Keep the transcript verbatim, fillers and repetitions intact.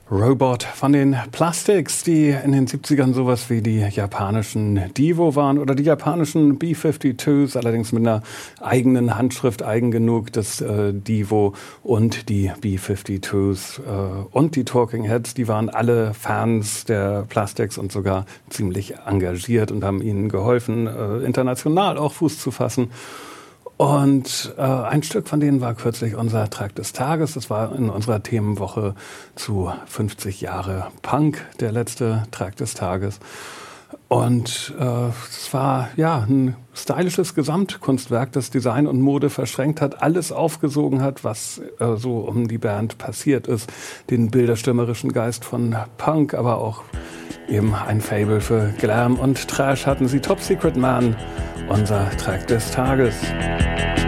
Robot von den Plastics, die in den siebzigern sowas wie die japanischen Divo waren oder die japanischen B zweiundfünfzig, allerdings mit einer eigenen Handschrift, eigen genug, das äh, Divo und die B zweiundfünfzig äh, und die Talking Heads, die waren alle Fans der Plastics und sogar ziemlich engagiert und haben ihnen geholfen, äh, international auch Fuß zu fassen. Und äh, ein Stück von denen war kürzlich unser Track des Tages. Das war in unserer Themenwoche zu fünfzig Jahre Punk, der letzte Track des Tages. Und äh, es war ja ein stylisches Gesamtkunstwerk, das Design und Mode verschränkt hat, alles aufgesogen hat, was äh, so um die Band passiert ist. Den bilderstürmerischen Geist von Punk, aber auch eben ein Faible für Glam und Trash hatten sie. Top Secret Man, unser Track des Tages.